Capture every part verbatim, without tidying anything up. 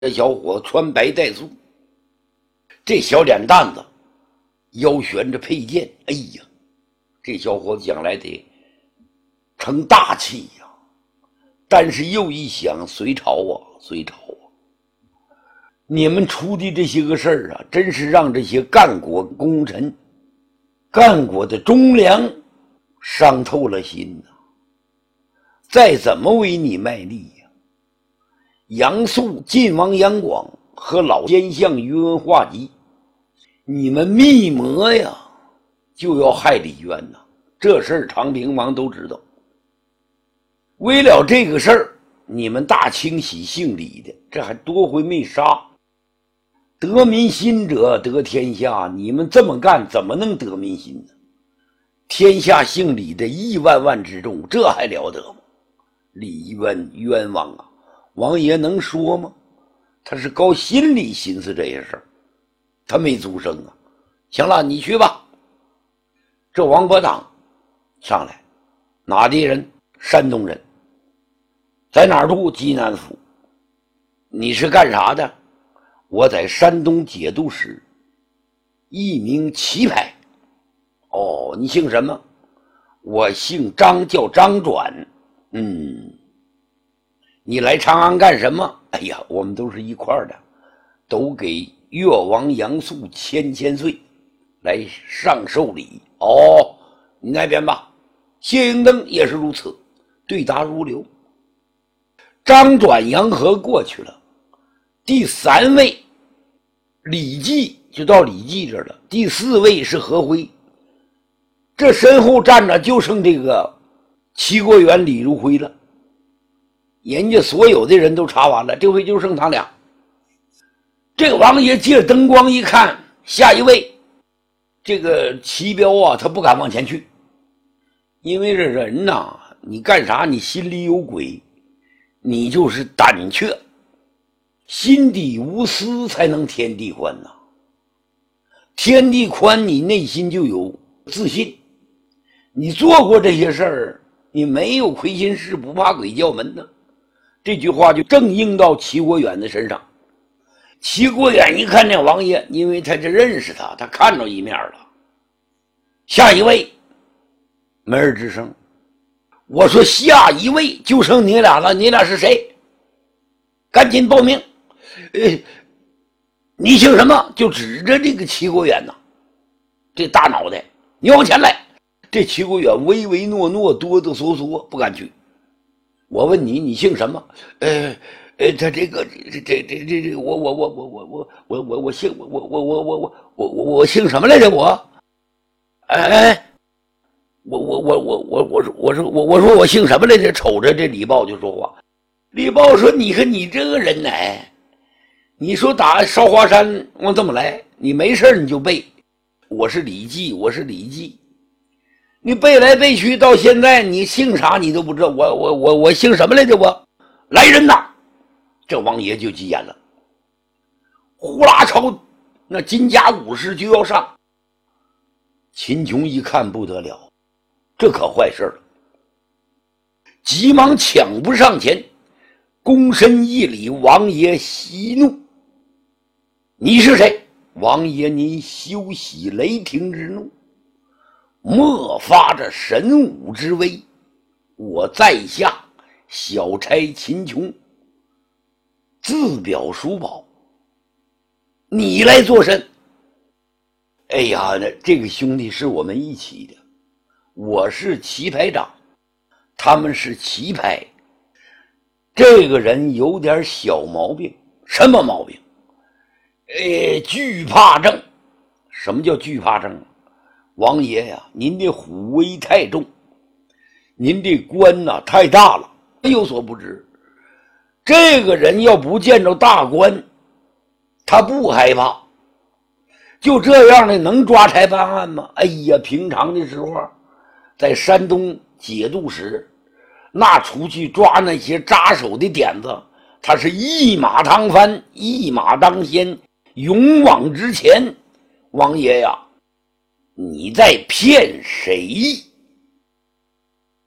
这小伙子穿白带素，这小脸蛋子，腰悬着佩剑，哎呀，这小伙子将来得成大器呀！但是又一想，隋朝啊，隋朝啊，你们出的这些个事儿啊，真是让这些干国功臣、干国的忠良伤透了心呐、啊！再怎么为你卖力呀、啊？杨素、晋王杨广和老奸相宇文化及，你们密谋呀，就要害李渊呐！这事儿长平王都知道。为了这个事儿，你们大清洗姓李的，这还多回没杀。得民心者得天下，你们这么干怎么能得民心呢？天下姓李的亿万万之众，这还了得吗？李渊冤枉啊！王爷能说吗？他是高心里寻思这些事儿，他没足声啊。行了，你去吧。这王伯党上来，哪地人？山东人。在哪儿住？济南府。你是干啥的？我在山东节度使，一名棋牌。哦，你姓什么？我姓张，叫张转。嗯，你来长安干什么？哎呀，我们都是一块儿的，都给越王杨素千千岁来上寿礼。哦，你那边吧。谢英登也是如此，对答如流。张转杨和过去了，第三位李绩就到李绩这儿了，第四位是何辉。这身后站着就剩这个齐国元李如辉了，人家所有的人都查完了，这回就剩他俩。这个王爷借着灯光一看，下一位这个齐彪啊，他不敢往前去，因为这人呐、啊，你干啥你心里有鬼，你就是胆怯，心底无私才能天地宽呐、啊。天地宽，你内心就有自信，你做过这些事儿，你没有亏心事不怕鬼叫门呢。这句话就正应到齐国远的身上。齐国远一看这王爷，因为他这认识他，他看着一面了。下一位，没人吱声。我说下一位就剩你俩了，你俩是谁？赶紧报名。呃，你姓什么？就指着这个齐国远呐，这大脑袋，你往前来。这齐国远唯唯诺诺，哆哆嗦嗦，不敢去。我问你，你姓什么？呃呃，他这个这这这这这，我我我我我我我我我姓我我我我我我我我我姓什么来着？我，哎，我我我我我我说我说我我说我姓什么来着？瞅着这李豹就说话。李豹说：“你看你这个人呢，你说打烧华山往这么来，你没事你就背，我是李绩，我是李绩。”你背来背去到现在，你姓啥你都不知道。我我我我姓什么来着？我来人呐！这王爷就急眼了，呼啦朝那金甲武士就要上。秦琼一看不得了，这可坏事了，急忙抢步上前，躬身一礼。王爷息怒：“你是谁？”王爷您休息雷霆之怒，莫发着神武之威，我在下小差秦琼，自表叔宝，你来做甚？哎呀，这个兄弟是我们一起的，我是棋牌长，他们是棋牌。这个人有点小毛病。什么毛病？哎，惧怕症。什么叫惧怕症？王爷呀，您的虎威太重，您这官呐、啊、太大了，有所不知。这个人要不见着大官，他不害怕。就这样的能抓差办案吗？哎呀，平常的时候，在山东节度使，那出去抓那些扎手的点子，他是一马当翻，一马当先，勇往直前。王爷呀，你在骗谁？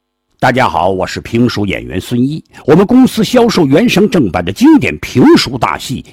大家好，我是评书演员孙一。我们公司销售原声正版的经典评书大戏《